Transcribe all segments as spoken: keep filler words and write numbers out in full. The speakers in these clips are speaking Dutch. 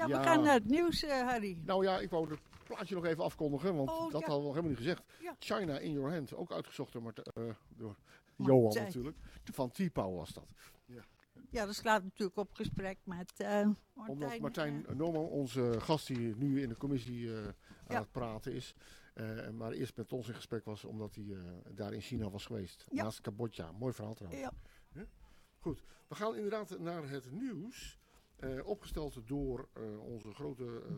Ja, Ja. we gaan naar het nieuws, uh, Harry. Nou ja, ik wou het plaatje nog even afkondigen, want Oh, dat ja. hadden we nog helemaal niet gezegd. Ja. China in Your Hand, ook uitgezocht door, Mart- uh, door Martijn. Johan natuurlijk. Van T-Pow was dat. Ja. Ja, dat slaat natuurlijk op gesprek met uh, Martijn. Omdat Martijn uh, Norman, onze gast die nu in de commissie uh, aan Ja. het praten is, uh, maar eerst met ons in gesprek was omdat hij uh, daar in China was geweest. Ja. Naast Cambodja. Mooi verhaal trouwens. Ja. Huh? Goed, we gaan inderdaad naar het nieuws. Uh, opgesteld door uh, onze grote uh,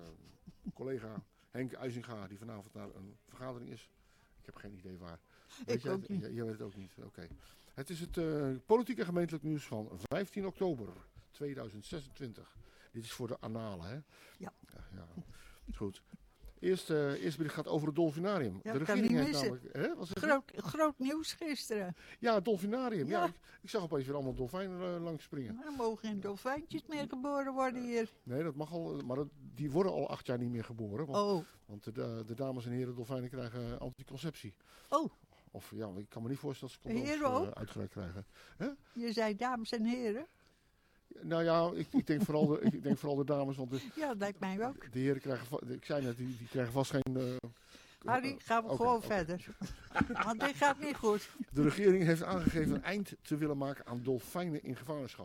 collega Henk Uizinga, die vanavond naar een vergadering is. Ik heb geen idee waar. Weet Ik jij ook het? niet. Jij, jij weet het ook niet. Oké. Okay. Het is het uh, politiek en gemeentelijk nieuws van vijftien oktober tweeduizend zesentwintig. Dit is voor de annalen, hè? Ja. Ja, ja. Goed. Eerst, uh, eerst bericht gaat over het Dolfinarium. Ja, de kan regering niet heeft missen. namelijk... Hè? Wat zeg je? Groot, groot nieuws gisteren. Ja, het Dolfinarium. Ja. Ja. ik, ik zag opeens weer allemaal dolfijnen uh, langs springen. Er mogen geen dolfijntjes meer geboren worden hier. Nee, dat mag al. Maar dat, die worden al acht jaar niet meer geboren. Want, Oh, want de, de dames en heren dolfijnen krijgen anticonceptie. oh, Of ja, ik kan me niet voorstellen dat ze Heren condooms uh, ook? uitgereikt krijgen. je zei dames en heren. Nou ja, ik, ik, denk vooral de, ik denk vooral de dames. Want de, Ja, dat lijkt mij ook. de heren krijgen, va- ik zei net, die, die krijgen vast geen... Uh, Harry, gaan we Oké, gewoon oké. verder. Want dit gaat niet goed. De regering heeft aangegeven een eind te willen maken aan dolfijnen in gevangenschap.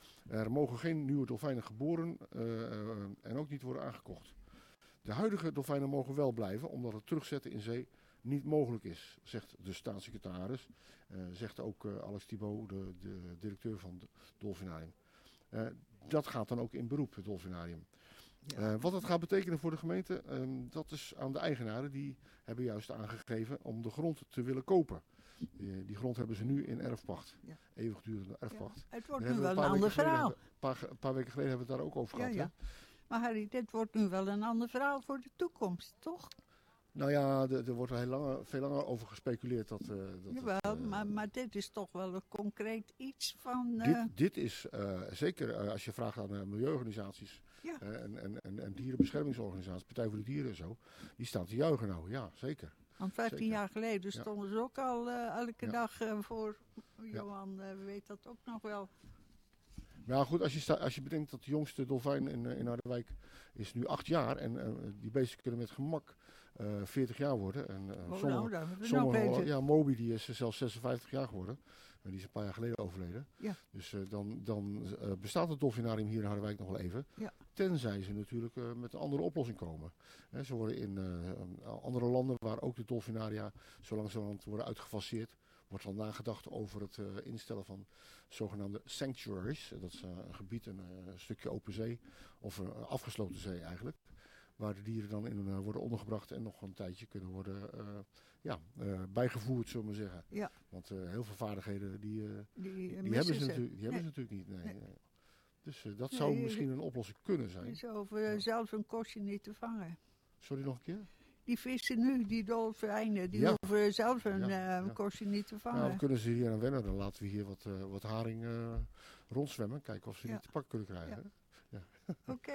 Er mogen geen nieuwe dolfijnen geboren uh, uh, en ook niet worden aangekocht. De huidige dolfijnen mogen wel blijven, omdat het terugzetten in zee niet mogelijk is, zegt de staatssecretaris. Uh, zegt ook uh, Alex Thibault, de, de directeur van het Dolfinarium. Uh, dat gaat dan ook in beroep, het Dolfinarium. Uh, wat dat gaat betekenen voor de gemeente, um, dat is aan de eigenaren. Die hebben juist aangegeven om de grond te willen kopen. Die, die grond hebben ze nu in erfpacht. Ja. Eeuwigdurende erfpacht. Ja, het wordt Daar nu hebben we wel een ander weken geleden verhaal. hebben- Een paar, een paar weken geleden hebben we het daar ook over Ja, gehad. ja. Hè? Maar Harry, dit wordt nu wel een ander verhaal voor de toekomst, toch? Nou ja, de- er wordt er heel langer, veel langer over gespeculeerd. Dat, uh, dat Jawel, het, uh, maar, maar dit is toch wel een concreet iets van... Uh, dit, dit is uh, zeker uh, als je vraagt aan uh, milieuorganisaties Ja. uh, en, en, en, en dierenbeschermingsorganisaties, Partij voor de Dieren en zo, die staan te juichen nou. Ja, zeker. Want vijftien Zeker. jaar geleden Ja. stonden ze ook al uh, elke Ja. dag uh, voor. Johan uh, weet dat ook nog wel. Maar ja, goed, als je, sta, als je bedenkt dat de jongste dolfijn in, uh, in Harderwijk is nu acht jaar en uh, die beesten kunnen met gemak uh, veertig jaar worden. En, uh, Oh, sommige, nou, dan hebben we nog sommige, bezig. ja, Moby die is zelfs zesenvijftig jaar geworden. En die is een paar jaar geleden overleden. Ja. Dus uh, dan, dan uh, bestaat het dolfinarium hier in Harderwijk nog wel even. Ja. Tenzij ze natuurlijk uh, met een andere oplossing komen. He, ze worden in uh, andere landen waar ook de dolfinaria zo langzamerhand worden uitgefaseerd. Wordt al nagedacht over het uh, instellen van zogenaamde sanctuaries. Dat is uh, een gebied, een, uh, een stukje open zee. Of een afgesloten zee eigenlijk. Waar de dieren dan in uh, worden ondergebracht en nog een tijdje kunnen worden uh, ja, uh, bijgevoerd, zullen we maar zeggen. Ja. Want uh, heel veel vaardigheden die, uh, Die, die, uh, die missen hebben ze, ze. natuurlijk, die hebben Nee. ze natuurlijk niet. Nee. Nee. Nee. Dus uh, dat Nee, zou je- misschien een oplossing kunnen zijn. Ze hoeven uh, zelf een kostje niet te vangen. Sorry nog een keer? Die vissen nu, die dolfijnen, die Ja. hoeven zelf een Ja, uh, ja. kostje niet te vangen. Nou, we kunnen ze hier aan wennen. Dan laten we hier wat, uh, wat haring uh, rondzwemmen. Kijken of ze Ja. die te pakken kunnen krijgen. Ja. hè? Oké.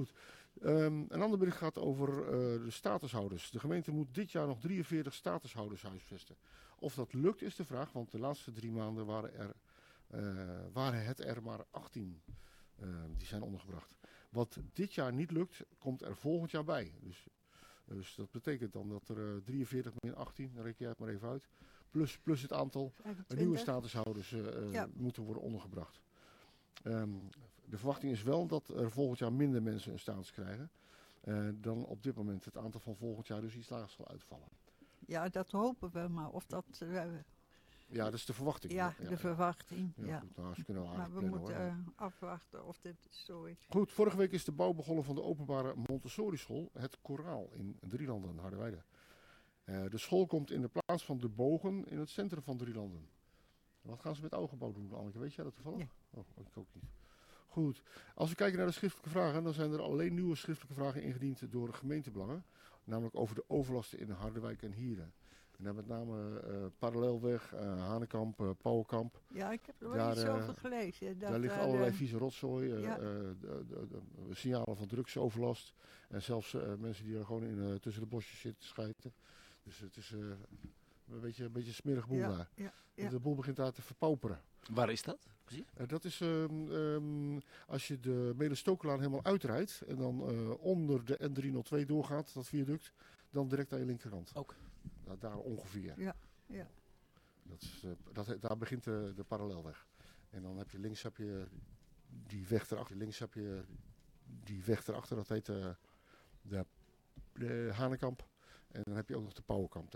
Um, een ander bericht gaat over uh, de statushouders. De gemeente moet dit jaar nog drieënveertig statushouders huisvesten. Of dat lukt is de vraag, want de laatste drie maanden waren, er, uh, waren het er maar achttien. Uh, die zijn ondergebracht. Wat dit jaar niet lukt, komt er volgend jaar bij. Dus, dus dat betekent dan dat er uh, drieënveertig min achttien, dan reken jij het maar even uit. Plus, plus het aantal vijfentwintig. nieuwe statushouders uh, Ja. moeten worden ondergebracht. Um, de verwachting is wel dat er volgend jaar minder mensen een status krijgen. Uh, dan op dit moment het aantal van volgend jaar dus iets lager zal uitvallen. Ja, dat hopen we, maar of dat... Uh, Ja, dat is de verwachting. ja, de verwachting. Ja, Ja. goed, nou, ze kunnen wel aardig Maar we plannen, moeten hoor. uh, afwachten of dit zo is. Goed, vorige week is de bouw begonnen van de openbare Montessori school, het Koraal in Drielanden, Harderwijk. Uh, de school komt in de plaats van de Bogen in het centrum van Drielanden. Wat gaan ze met Ougebouw doen, Anneke? Weet jij dat toevallig? Nee. Oh, ik ook niet. Goed, als we kijken naar de schriftelijke vragen, dan zijn er alleen nieuwe schriftelijke vragen ingediend door de gemeentebelangen. Namelijk over de overlasten in Harderwijk en Hieren. En dan met name uh, Parallelweg, uh, Hanekamp, uh, Pauwenkamp. Ja, ik heb er wel Daar, iets uh, over gelezen. Dat, Daar liggen uh, allerlei de- vieze rotzooi, uh, Ja. uh, de, de, de, de signalen van drugsoverlast. En zelfs uh, mensen die er gewoon in, uh, tussen de bosjes zitten te schijten. Dus het is uh, een beetje een beetje een smerig boel Ja, daar. ja, ja. De boel begint daar te verpauperen. Waar is dat? precies? Uh, dat is um, um, als je de Melenstokelaan helemaal uitrijdt en dan uh, onder de N driehonderdtwee doorgaat, dat viaduct, dan direct aan je linkerkant. Ook. Nou, daar ongeveer. Ja, ja. Dat is, uh, dat, daar begint de, de parallelweg. En dan heb je links heb je die weg erachter. Links heb je die weg erachter, dat heet uh, de, de Hanekamp. En dan heb je ook nog de Pauwenkamp.